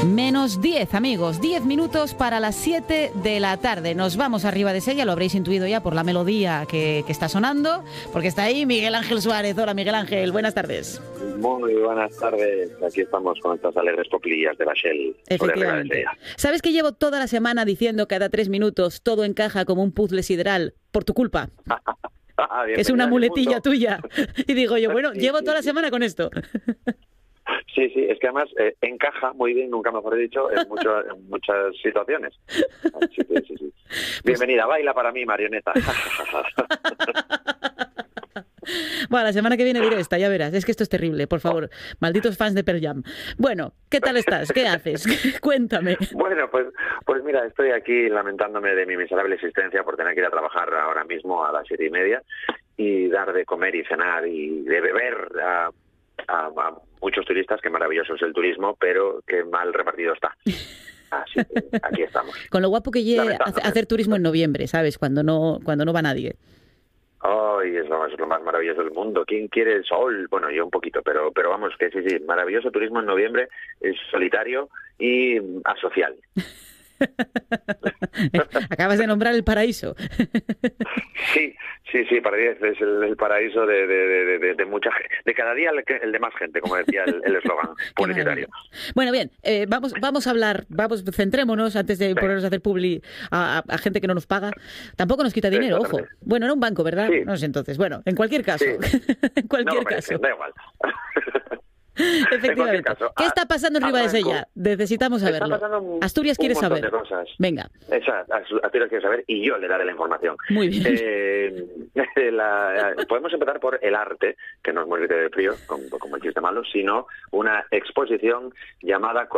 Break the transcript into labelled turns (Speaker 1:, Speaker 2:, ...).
Speaker 1: Menos 10, amigos, 10 minutos para las 7 de la tarde. Nos vamos arriba de Sella, lo habréis intuido ya por la melodía que está sonando, porque está ahí Miguel Ángel Suárez. Hola, Miguel Ángel, buenas tardes.
Speaker 2: Muy buenas tardes, aquí estamos con estas alegres coplillas de la Shell.
Speaker 1: Efectivamente. ¿Sabes que llevo toda la semana diciendo cada 3 minutos todo encaja como un puzzle sideral por tu culpa? Es una muletilla tuya. Y digo yo, bueno, llevo toda la semana con esto.
Speaker 2: Sí, es que además encaja muy bien, nunca mejor dicho, en muchas situaciones. Así que, sí. Pues, bienvenida, baila para mí, marioneta.
Speaker 1: Bueno, la semana que viene diré esta, ya verás. Es que esto es terrible, por favor. Malditos fans de Pearl Jam. Bueno, ¿qué tal estás? ¿Qué haces? Cuéntame.
Speaker 2: Bueno, pues mira, estoy aquí lamentándome de mi miserable existencia por tener que ir a trabajar ahora mismo a las 7:30 y dar de comer y cenar y de beber a muchos turistas. Qué maravilloso es el turismo, pero qué mal repartido está. Así que aquí estamos.
Speaker 1: Con lo guapo que llegue hacer turismo en noviembre, ¿sabes? Cuando no va nadie.
Speaker 2: Ay, es lo más maravilloso del mundo. ¿Quién quiere el sol? Bueno, yo un poquito, pero vamos, que sí, maravilloso turismo en noviembre, es solitario y asocial.
Speaker 1: Acabas de nombrar el paraíso.
Speaker 2: Sí, paraíso es el paraíso de mucha gente, de cada día el de más gente, como decía el eslogan publicitario.
Speaker 1: Bueno, bien, vamos a hablar, centrémonos antes de ponernos a hacer publi a gente que no nos paga. Tampoco nos quita dinero, ojo. Bueno, era un banco, ¿verdad? Sí. No sé, entonces. Bueno, en cualquier caso. Sí. En cualquier caso.
Speaker 2: Da igual.
Speaker 1: Efectivamente.
Speaker 2: Caso,
Speaker 1: ¿qué está pasando en Ribadesella? Necesitamos saberlo. Asturias quiere saber. Venga.
Speaker 2: Asturias quiere saber y yo le daré la información.
Speaker 1: Muy bien.
Speaker 2: Podemos empezar por el arte, que no es morirte de frío, como el chiste malo, sino una exposición llamada